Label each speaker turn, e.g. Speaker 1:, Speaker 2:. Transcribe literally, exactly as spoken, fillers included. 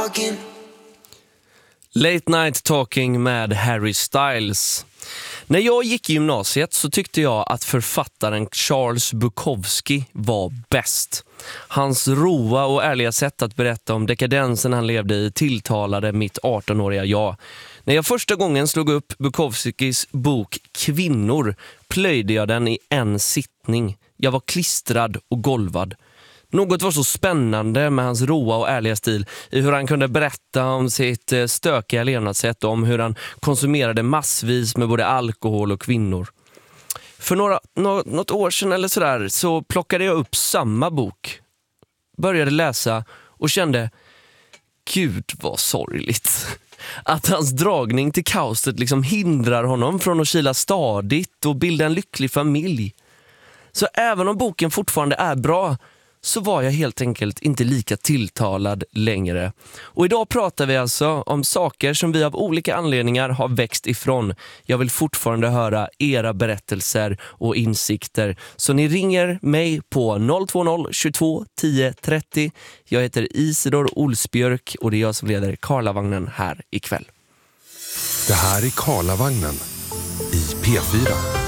Speaker 1: Late Night Talking med Harry Styles. När jag gick i gymnasiet så tyckte jag att författaren Charles Bukowski var bäst. Hans roa och ärliga sätt att berätta om dekadensen han levde i tilltalade mitt arton-åriga jag. När jag första gången slog upp Bukowskis bok Kvinnor plöjde jag den i en sittning. Jag var klistrad och golvad. Något var så spännande med hans roa och ärliga stil i hur han kunde berätta om sitt stökiga levnadssätt och om hur han konsumerade massvis med både alkohol och kvinnor. För några, nå, något år sedan eller sådär så plockade jag upp samma bok, började läsa och kände, gud vad sorgligt. Att hans dragning till kaoset liksom hindrar honom från att kila stadigt och bilda en lycklig familj. Så även om boken fortfarande är bra så var jag helt enkelt inte lika tilltalad längre. Och idag pratar vi alltså om saker som vi av olika anledningar har växt ifrån. Jag vill fortfarande höra era berättelser och insikter. Så ni ringer mig på noll två noll tjugotvå tio trettio. Jag heter Isidor Olsbjörk och det är jag som leder Karlavagnen här ikväll.
Speaker 2: Det här är Karlavagnen i P fyra.